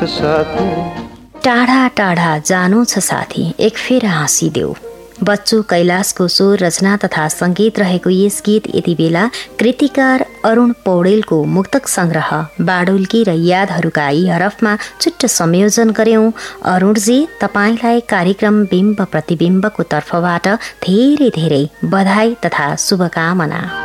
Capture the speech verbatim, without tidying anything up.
छ साथी, टाढा टाढा जानु छ साथी, एक फेर हाँसिदेऊ। बच्चु कैलाशको स्वर रचना तथा सङ्गीत रहेको यस गीत यति बेला कृतिकार अरुण पौडेलको मुक्तक सङ्ग्रह बाडुल्की र यादहरूका यी हरफमा छुट्ट संयोजन गर्यौं। अरुणजी, तपाईँलाई कार्यक्रम बिम्ब प्रतिबिम्बको तर्फबाट धेरै धेरै बधाई तथा शुभकामना।